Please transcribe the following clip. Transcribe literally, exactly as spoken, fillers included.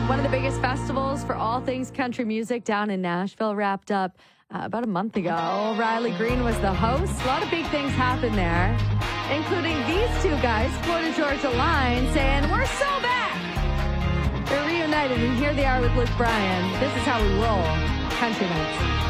One of the biggest festivals for all things country music down in Nashville wrapped up uh, about a month ago. Riley Green was the host. A lot of big things happened there, including these two guys, Florida Georgia Line, saying, "We're so back." They're reunited, and here they are with Luke Bryan. This is how we roll. Country Nights.